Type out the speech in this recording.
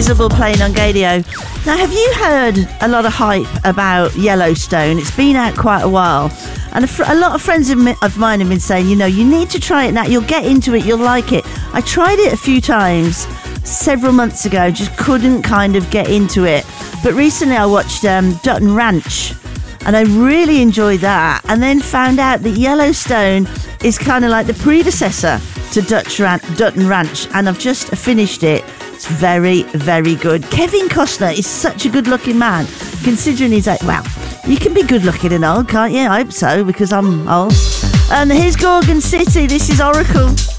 Invisible playing on Gadio. Now, have you heard a lot of hype about Yellowstone? It's been out quite a while. And a lot of friends of mine have been saying, you need to try it now. You'll get into it. You'll like it. I tried it a few times several months ago. Just couldn't kind of get into it. But recently I watched Dutton Ranch. And I really enjoyed that. And then found out that Yellowstone is kind of like the predecessor to Dutton Ranch. And I've just finished it. It's very, very good. Kevin Costner is such a good-looking man, considering he's like, well, you can be good-looking and old, can't you? I hope so, because I'm old. And here's Gorgon City. This is Oracle.